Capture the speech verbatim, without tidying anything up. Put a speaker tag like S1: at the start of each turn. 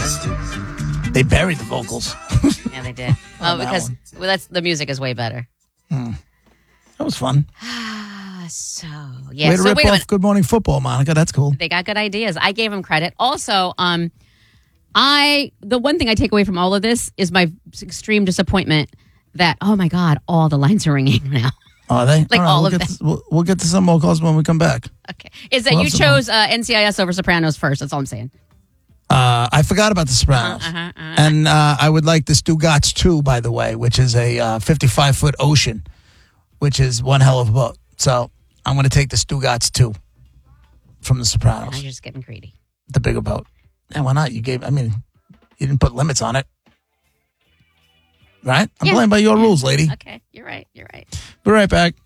S1: They buried the vocals.
S2: Yeah, they did. Oh,
S1: that
S2: because
S1: one.
S2: well, that's the music is way better.
S1: That was fun.
S2: So yeah.
S1: Way to
S2: so
S1: rip
S2: wait a
S1: off
S2: minute.
S1: Good Morning Football, Monica. That's cool.
S2: They got good ideas. I gave them credit. Also, um, I the one thing I take away from all of this is my extreme disappointment that oh my god, all the lines are ringing now.
S1: Are they?
S2: Like all
S1: we'll
S2: of
S1: get
S2: them.
S1: To, we'll, we'll get to some more calls when we come back.
S2: Okay, is that
S1: We'll
S2: you
S1: have some
S2: chose uh, N C I S over Sopranos first? That's all I'm saying.
S1: Uh, I forgot about The Sopranos.
S2: Uh-huh, uh-huh.
S1: And uh, I would like the Stugatz two, by the way, which is a uh, fifty-five foot ocean, which is one hell of a boat. So I'm going to take the Stugatz two from The
S2: Now
S1: Sopranos,
S2: you're just getting greedy.
S1: the bigger boat. And why not? You gave, I mean, you didn't put limits on it. Right? I'm
S2: Yeah.
S1: playing by your rules, lady.
S2: Okay, you're right. You're right.
S1: Be right back.